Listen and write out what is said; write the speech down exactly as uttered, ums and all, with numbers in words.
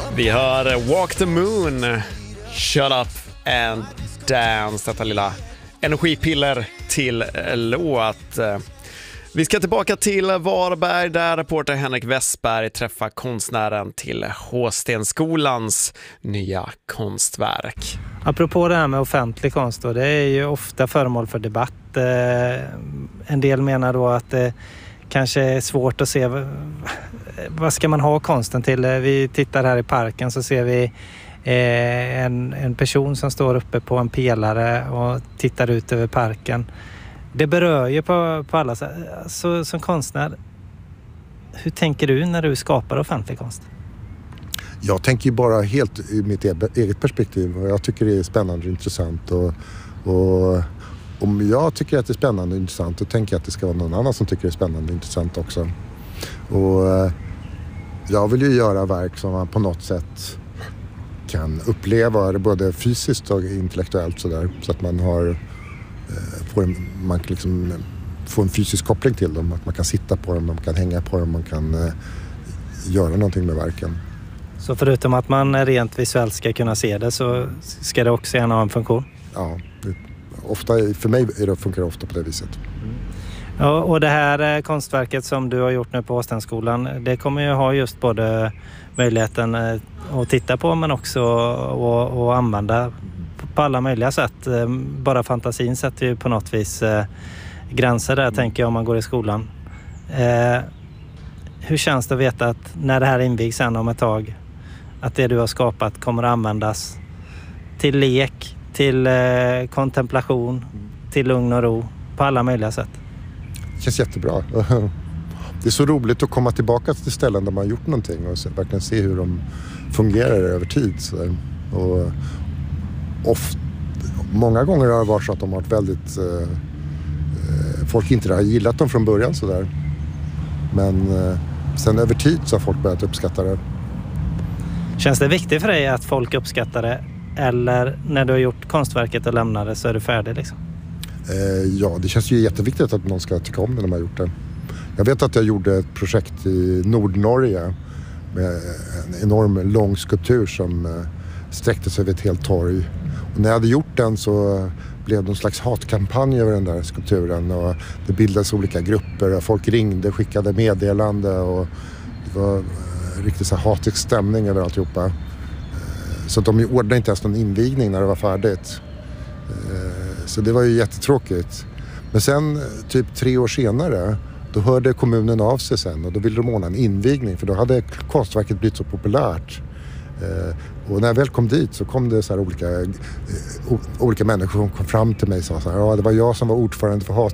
Vi hör Walk the Moon, Shut Up and Dance, detta lilla energipiller till låt. Vi ska tillbaka till Varberg där reporter Henrik Westberg träffar konstnären till Håstenskolans nya konstverk. Apropå det här med offentlig konst då, det är ju ofta föremål för debatt. En del menar då att det kanske är svårt att se vad ska man ha konsten till. Vi tittar här i parken så ser vi en, en person som står uppe på en pelare och tittar ut över parken. Det berör ju på, på alla. Så, som konstnär, hur tänker du när du skapar offentlig konst? Jag tänker ju bara helt i mitt eget perspektiv. Jag tycker det är spännande och intressant. Och, och om jag tycker att det är spännande och intressant, då tänker jag att det ska vara någon annan som tycker det är spännande och intressant också. Och jag vill ju göra verk som man på något sätt kan uppleva både fysiskt och intellektuellt sådär. Så att man har får en, man liksom får en fysisk koppling till dem. Att man kan sitta på dem, man kan hänga på dem, man kan uh, göra någonting med verken. Så förutom att man rent visuellt ska kunna se det så ska det också gärna ha en funktion? Ja, det, ofta, för mig är det, funkar det ofta på det viset. Mm. Ja, och det här konstverket som du har gjort nu på Håstensskolan, det kommer ju ha just både möjligheten att titta på men också att, att använda på alla möjliga sätt. Bara fantasin sätter ju på något vis gränser där, mm. tänker jag, om man går i skolan. Eh, hur känns det att veta att när det här invigs sen om ett tag, att det du har skapat kommer att användas till lek, till eh, kontemplation, till lugn och ro, på alla möjliga sätt? Det känns jättebra. Det är så roligt att komma tillbaka till ställen där man har gjort någonting och verkligen se hur de fungerar över tid. Så där. Och ofta, många gånger har det varit så att de har varit väldigt eh, folk inte har gillat dem från början så där. Men eh, sen över tid så har folk börjat uppskatta det. Känns det viktigt för dig att folk uppskattar det, eller när du har gjort konstverket och lämnar det så är du färdig liksom? Eh, ja, det känns ju jätteviktigt att någon ska tycka om det när man har gjort det. Jag vet att jag gjorde ett projekt i Nordnorge med en enorm lång skulptur som eh, sträckte sig över ett helt torg. Och när jag hade gjort den så blev det någon slags hatkampanj över den där skulpturen och det bildades olika grupper och folk ringde, skickade meddelande och det var riktigt så här hatisk stämning över alltihopa. Så de ordnade inte ens någon invigning när det var färdigt. Så det var ju jättetråkigt. Men sen typ tre år senare då hörde kommunen av sig sen och då ville de ordna en invigning för då hade konstverket blivit så populärt. Och när jag väl kom dit så kom det så här olika, olika människor som kom fram till mig och sa så här, ja, det var jag som var ordförande för hat